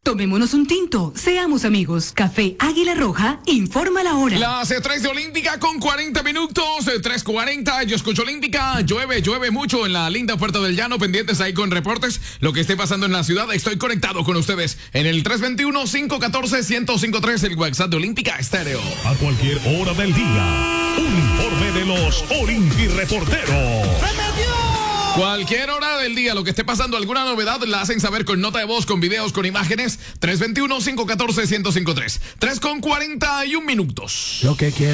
Tomémonos un tinto, seamos amigos. Café Águila Roja, informa la hora. Las 3 de Olímpica con 40 minutos, 3:40. Yo escucho Olímpica, llueve mucho en la linda Puerta del Llano, pendientes ahí con reportes, lo que esté pasando en la ciudad. Estoy conectado con ustedes en el 321-514-1053, el WhatsApp de Olímpica Estéreo. A cualquier hora del día, un informe de los Olimpi Reporteros. Cualquier hora del día, lo que esté pasando, alguna novedad, la hacen saber con nota de voz, con videos, con imágenes. 321-514-1053. 3:41 minutos. Lo que quiero.